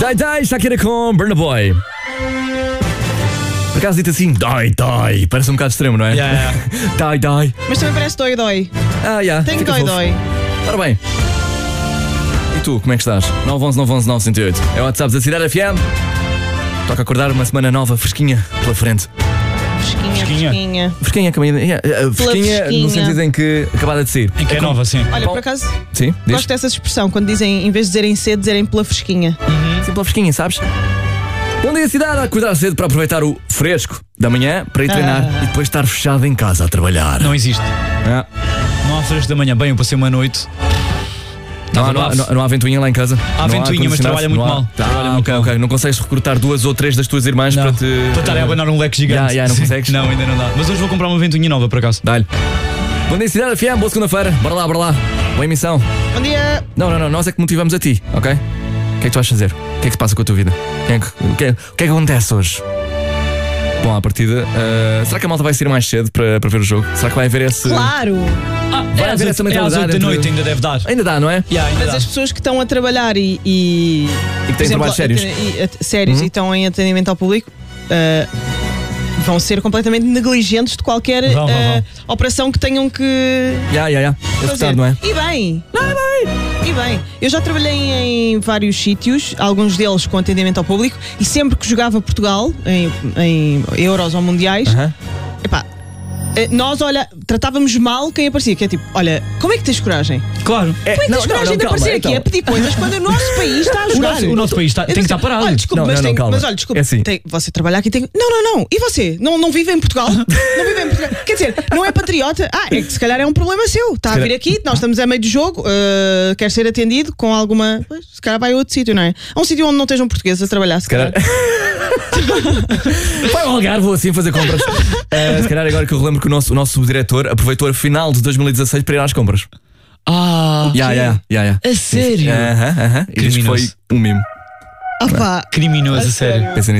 Die Die, Shakira com Burna Boy. Por acaso dito assim, die, parece um bocado extremo, não é? Yeah. Die. Mas também parece dói. Tem Dói. Ora bem. E tu, como é que estás? 911-911-908. É o WhatsApp da Cidade FM. Toca acordar uma semana nova, fresquinha, pela frente. Fresquinha. Fresquinha no sentido em que acabada de sair. Em que é nova, sim. Olha, por acaso, Sim, diz. gosto dessa expressão, quando dizem, em vez de dizerem cedo, dizerem pela fresquinha. Sim, pela fresquinha, sabes? Bom dia, cidade, a acordar cedo para aproveitar o fresco da manhã para ir treinar e depois estar fechado em casa a trabalhar. Não existe. É. Não há fresco da manhã. Bem, eu passei uma noite. Não há ventoinha lá em casa? Há ventoinha, mas trabalha muito mal. Ok. Não consegues recrutar 2 ou 3 das tuas irmãs para te. Para estar a abanar um leque gigante. Não consegues? Não, ainda não dá. Mas hoje vou comprar uma ventoinha nova, por acaso. Dá-lhe. Bom dia, cidade FM, boa segunda-feira. Bora lá. Boa emissão. Bom dia. Não, nós é que motivamos a ti, ok? O que é que tu vais fazer? O que é que se passa com a tua vida? O que é que acontece hoje? Bom, à partida, será que a malta vai sair mais cedo para ver o jogo? Será que vai haver esse. Claro. Vai haver essa às mentalidade 8 da noite ainda deve dar. Ainda dá, não é? Mas as pessoas que estão a trabalhar e que têm trabalhos sérios. Sérios e estão em atendimento ao público vão ser completamente negligentes de qualquer operação que tenham que fazer, não é? E bem. Eu já trabalhei em vários sítios, alguns deles com atendimento ao público, e sempre que jogava Portugal em Euros ou Mundiais, nós, tratávamos mal quem aparecia, que é tipo, olha, como é que tens coragem? Claro. Como é que tens coragem de aparecer aqui a pedir coisas quando o nosso país está a jogar? O nosso país tem que estar parado. Olha, desculpa, mas olha, desculpa, é assim. você trabalha aqui tem. Não. E você? Não vive em Portugal? Não vive em Portugal? Quer dizer, não é patriota? É que se calhar é um problema seu. Está a vir aqui, nós estamos a meio do jogo, quer ser atendido com alguma. Pois, se calhar vai a outro sítio, não é? A um sítio onde não estejam portugueses a trabalhar, se calhar. Vai ao Algarve, vou assim fazer compras. Se calhar agora que eu relembro que o nosso subdiretor aproveitou a final de 2016 para ir às compras. A sério? E diz que foi um mimo. Opa! Criminoso, a sério.